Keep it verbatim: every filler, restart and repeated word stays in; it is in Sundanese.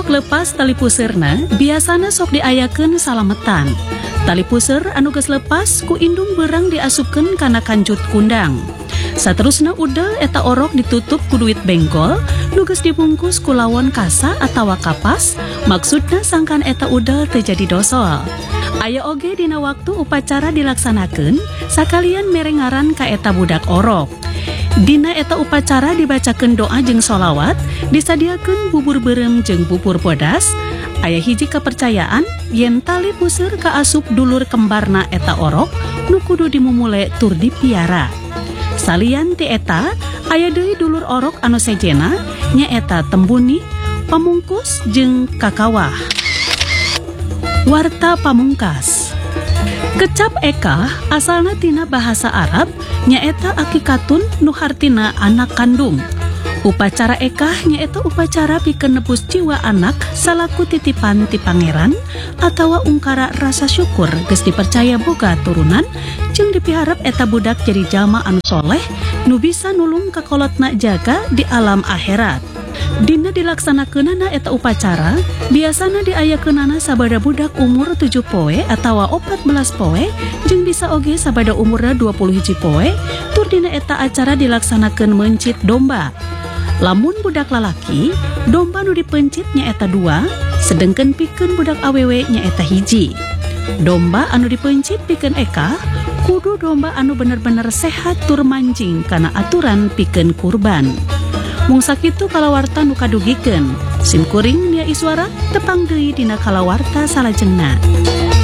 lepas tali puseurna biasana sok diayakeun salametan. Tali puseur anu geus lepas ku indung beurang diasupkeun kana kancut kundang. Saterusna udel eta orok ditutup ku duit bengkol nu geus dibungkus ku lawon kasa atawa kapas. Maksudna sangkan eta udel teu jadi dosol. Aya oge dina waktu upacara dilaksanakeun sakalian merengaran ka eta budak orok. Dina eta upacara dibacakeun doa jeung sholawat, disadiakeun bubur beureum jeung bubur bodas. Aya hiji kepercayaan yen tali puseur kaasup dulur kembarna eta orok nu kudu dimumule tur dipiara. Salian ti eta aya deui dulur orok anu sejena nyaeta Tembuni, Pamungkus jeung Kakawah. Warta pamungkas. Kecap Eka asalna tina bahasa Arab nyaeta akikatun nu hartina anak kandung. Upacara Eka nyaeta upacara pikeun nebus jiwa anak salaku titipan ti pangeran atawa ungkara rasa syukur geus dipercaya boga turunan jeung dipiharep eta budak jadi jalma anu soleh nu bisa nulung kakolotna jaga di alam akhirat. Dina dilaksanakeunana eta upacara biasana diayakeunana sabada budak umur tujuh poe atawa opat belas poe jeung bisa oge sabada umurna dua puluh hiji poe. Tur dina eta acara dilaksanakeun mencit domba. Lamun budak lalaki, domba nu dipencit nyaeta dua, sedengkeun pikeun budak awewe nyaeta hiji. Domba anu dipencit pikeun Eka kudu domba anu bener-bener sehat tur manjing kana aturan pikeun kurban. Mung sakitu kalawarta nu kadugikeun. Sim kuring nia iswara tepang deui dina kalawarta salajengna.